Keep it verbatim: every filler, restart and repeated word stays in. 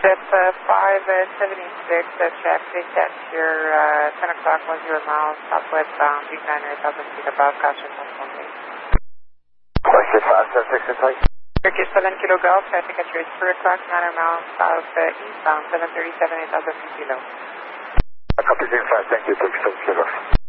Jet uh, five seventy-six, uh, traffic at your uh, ten o'clock, one zero miles, southwest bound, Big nine thousand feet above, caution only. Turkey five seventy-six in sight. Turkey seven Kilo Golf, traffic at your three o'clock, nine miles, south uh, eastbound, seven thirty-seven, eight thousand feet below. Copy zero five, thank you, Turkey seven Kilo Golf.